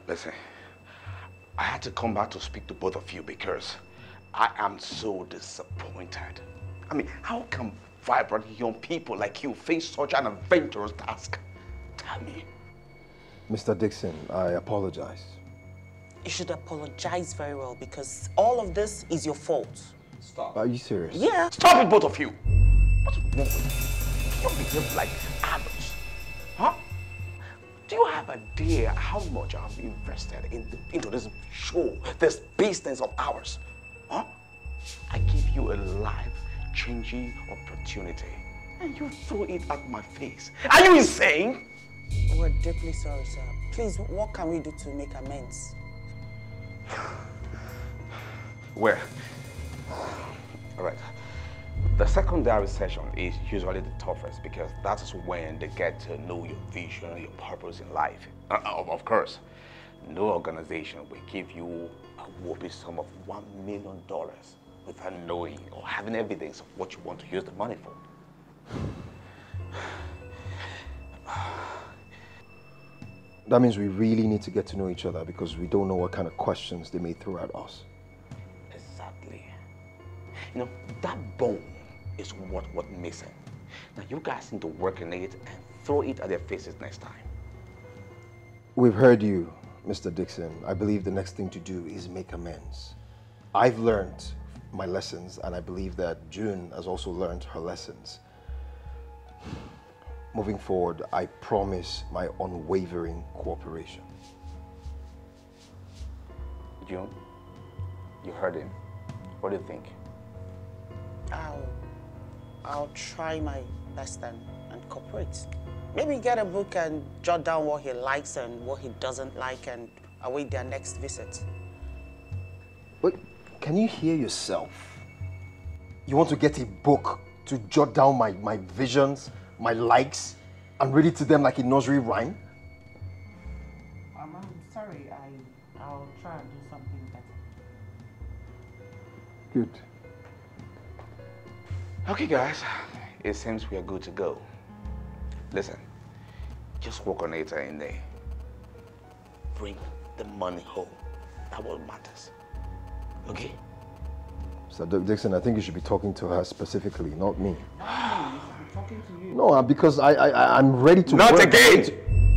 Listen, I had to come back to speak to both of you because I am so disappointed. I mean, how can vibrant young people like you face such an adventurous task? Tell me. Mr. Dixon, I apologize. You should apologize very well because all of this is your fault. Stop. Are you serious? Yeah. Stop it, both of you. What's wrong with you? You behave like adults. Huh? Do you have an idea how much I've invested into this show, this business of ours? Huh? I give you a life-changing opportunity, and you throw it at my face. Are you insane? We're deeply sorry, sir. Please, what can we do to make amends? Well, all right. The secondary session is usually the toughest because that is when they get to know your vision, your purpose in life. Of course, no organization will give you a whopping sum of $1 million without knowing or having evidence of what you want to use the money for. That means we really need to get to know each other because we don't know what kind of questions they may throw at us. Exactly. You know, that bone is what's missing. Now you guys need to work on it and throw it at their faces next time. We've heard you, Mr. Dixon. I believe the next thing to do is make amends. I've learned my lessons, and I believe that June has also learned her lessons. Moving forward, I promise my unwavering cooperation. June, you heard him. What do you think? I'll try my best and cooperate. Maybe get a book and jot down what he likes and what he doesn't like and await their next visit. But can you hear yourself? You want to get a book to jot down my visions, my likes, and read it to them like a nursery rhyme? I'm sorry, I'll try and do something better. Good. Okay, guys. It seems we are good to go. Listen, just work on it and bring the money home. That's what matters. Okay? So, Dixon, I think you should be talking to her specifically, not me. No, you should be talking to you. No, because I'm ready to Not work. again!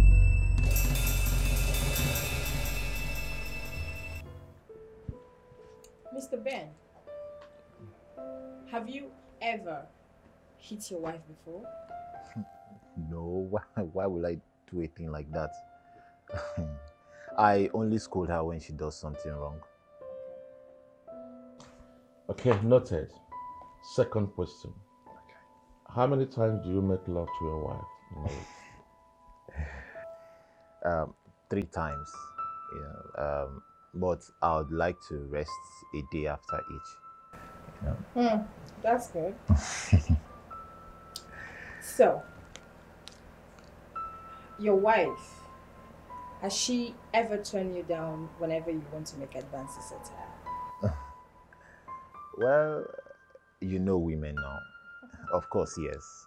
Mr. Ben, have you ever hit your wife before? No, why would I do a thing like that? I only scold her when she does something wrong. Okay, noted. Second question. How many times do you make love to your wife? 3 times. Yeah, but I would like to rest a day after each. That's good. So, your wife, has she ever turned you down whenever you want to make advances at her? Well, you know women now. Of course, yes.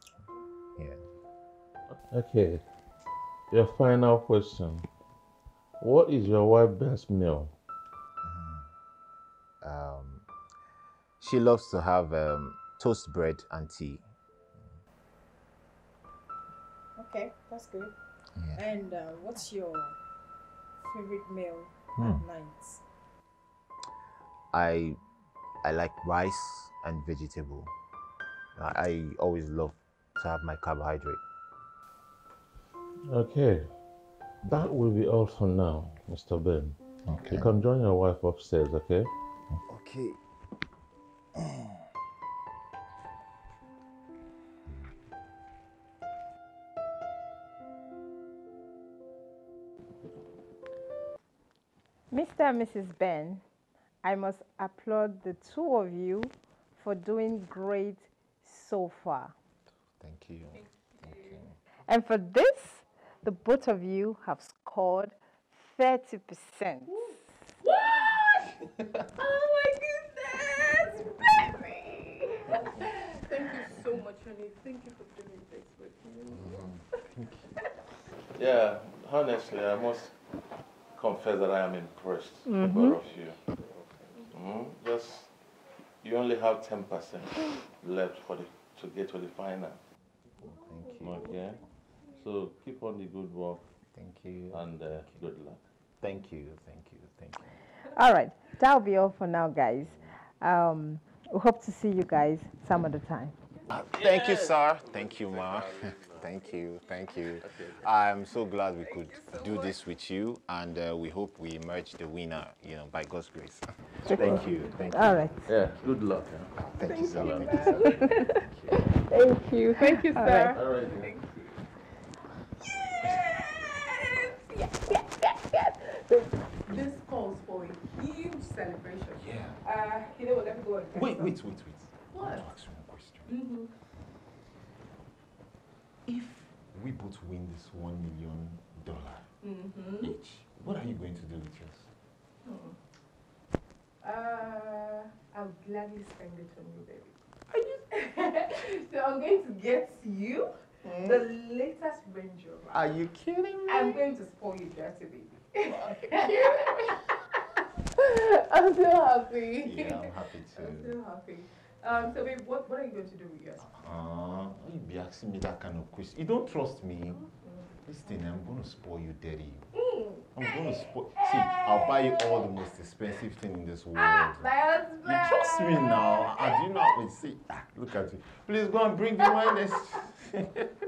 Yeah. Okay. Your final question. What is your wife's best meal? She loves to have toast bread and tea. Okay, that's good. Yeah. And what's your favorite meal at night? I like rice and vegetable. I always love to have my carbohydrate. Okay. That will be all for now, Mr. Ben. Okay. You can join your wife upstairs, okay? Okay. Mr. and Mrs. Ben, I must applaud the two of you for doing great so far. Thank you. And for this, the both of you have scored 30%. What? Oh my goodness, baby! Thank you so much, honey. Thank you for doing this with me. Yeah, honestly, I must confess that I am impressed with both of you. Just, you only have 10% left to get to the final. Thank you. Okay? So keep on the good work. Thank you. And good luck. Thank you. Thank you. Thank you. All right, that'll be all for now, guys. We hope to see you guys some other time. Thank you, sir. Thank you, ma. Thank you. Thank you. I'm so glad we could do this with you, and we hope we emerge the winner, by God's grace. Thank you. Thank you. All right. Yeah, good luck. Thank you, sir. Thank you. Thank you, sir. All right. Thank you. This calls for a huge celebration. Yeah. You know what? Let me go and get Wait. some. What? What? I want to ask you one question. If we both win this $1 million each, what are you going to do with yours? I'll gladly spend it on you, baby. So I'm going to get you the latest Range Rover. Are you kidding me? I'm going to spoil you dirty, baby. I'm so happy. Yeah, I'm happy too. I'm so happy. So babe, what are you going to do with yours? You be asking me that kind of question. You don't trust me. Listen, I'm going to spoil you dirty. I'm going to spoil. See, I'll buy you all the most expensive thing in this world. My husband. You trust me now. I do not. See, look at you. Please go and bring the wine.